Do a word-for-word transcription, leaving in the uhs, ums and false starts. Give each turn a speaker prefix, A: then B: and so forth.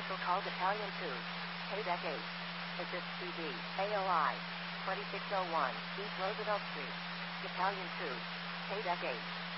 A: Special call Battalion two. Quebec eight. Assist T V. A O I. twenty-six oh one. East Roosevelt Street. Battalion two. Quebec eight.